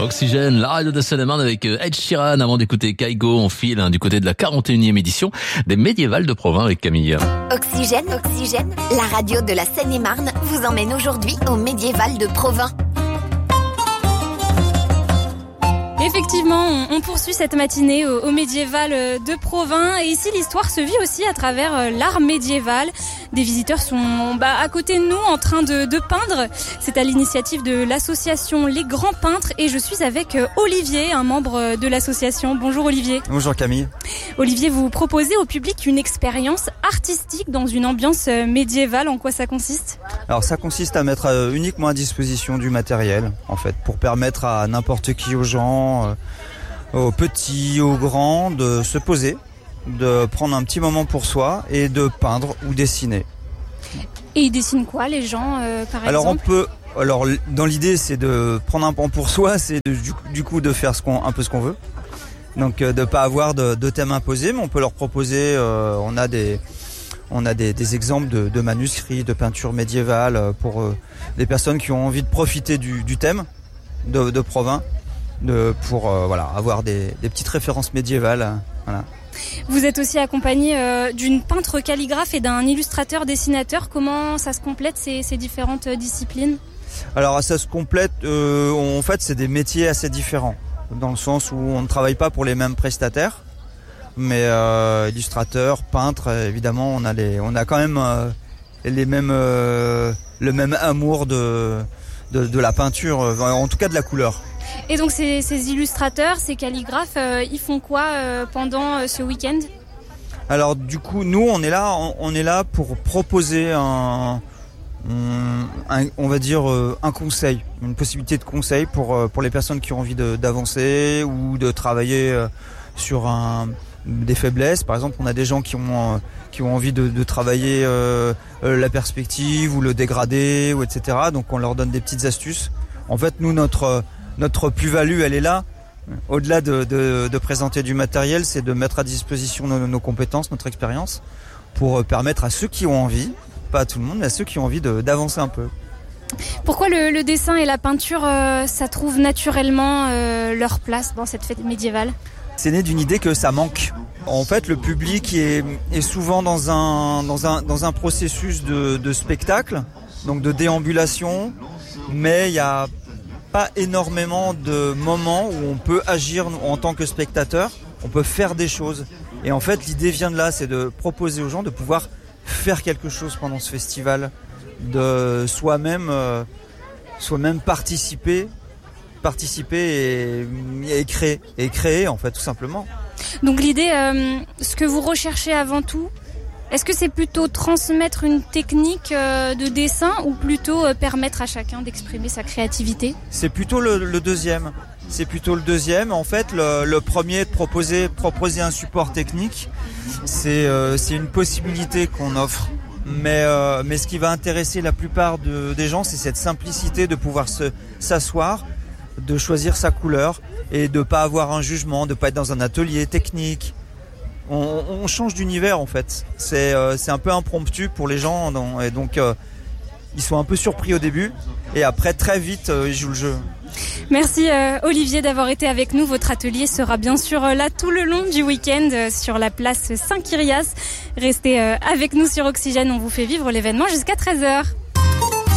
Oxygène, la radio de Seine-et-Marne avec Ed Sheeran. Avant d'écouter Kaigo, on file du côté de la 41e édition des Médiévales de Provins avec Camille. Oxygène, la radio de la Seine-et-Marne vous emmène aujourd'hui aux Médiévales de Provins. Effectivement, on poursuit cette matinée au Médiéval de Provins et ici l'histoire se vit aussi à travers l'art médiéval. Des visiteurs sont à côté de nous en train de peindre. C'est à l'initiative de l'association Les Grands Peintres et je suis avec Olivier, un membre de l'association. Bonjour Olivier. Bonjour Camille. Olivier, vous proposez au public une expérience artistique dans une ambiance médiévale. En quoi ça consiste ? Alors ça consiste à mettre uniquement à disposition du matériel en fait pour permettre à n'importe qui, aux gens, aux petits, aux grands, de se poser, de prendre un petit moment pour soi et de peindre ou dessiner. Et ils dessinent quoi les gens par exemple ? Alors dans l'idée c'est de prendre un temps pour soi, c'est du coup de faire un peu ce qu'on veut. Donc de pas avoir de thème imposé, mais on peut leur proposer, on a des exemples de manuscrits, de peintures médiévales pour des personnes qui ont envie de profiter du thème de Provins, pour avoir des petites références médiévales. Voilà. Vous êtes aussi accompagné d'une peintre calligraphe et d'un illustrateur dessinateur. Comment ça se complète ces différentes disciplines ? Alors ça se complète, en fait c'est des métiers assez différents, dans le sens où on ne travaille pas pour les mêmes prestataires, mais illustrateur, peintre, évidemment on a quand même le même amour de la peinture, en tout cas de la couleur. Et donc ces illustrateurs, ces calligraphes, ils font quoi pendant ce week-end ? Alors du coup, nous on est là pour proposer un conseil, une possibilité de conseil pour les personnes qui ont envie d'avancer ou de travailler sur des faiblesses. Par exemple, on a des gens qui ont envie de travailler la perspective ou le dégradé ou etc. Donc on leur donne des petites astuces. En fait, nous notre plus-value, elle est là. Au-delà de présenter du matériel, c'est de mettre à disposition nos compétences, notre expérience, pour permettre à ceux qui ont envie, pas à tout le monde, mais à ceux qui ont envie d'avancer un peu. Pourquoi le dessin et la peinture, ça trouve naturellement leur place dans cette fête médiévale ? C'est né d'une idée que ça manque. En fait, le public est souvent dans un processus de spectacle, donc de déambulation, mais il y a pas énormément de moments où on peut agir en tant que spectateur, on peut faire des choses. Et en fait, l'idée vient de là, c'est de proposer aux gens de pouvoir faire quelque chose pendant ce festival, de soi-même participer et créer en fait, tout simplement. Donc l'idée, ce que vous recherchez avant tout, est-ce que c'est plutôt transmettre une technique de dessin ou plutôt permettre à chacun d'exprimer sa créativité ? C'est plutôt le deuxième. En fait, le premier, de proposer un support technique, c'est une possibilité qu'on offre. Mais ce qui va intéresser la plupart des gens, c'est cette simplicité de pouvoir s'asseoir, de choisir sa couleur et de pas avoir un jugement, de pas être dans un atelier technique. On change d'univers en fait. C'est un peu impromptu pour les gens et donc ils sont un peu surpris au début et après très vite ils jouent le jeu. Merci Olivier d'avoir été avec nous. Votre atelier sera bien sûr là tout le long du week-end sur la place Saint-Kyrias. Restez avec nous sur Oxygène, on vous fait vivre l'événement jusqu'à 13h.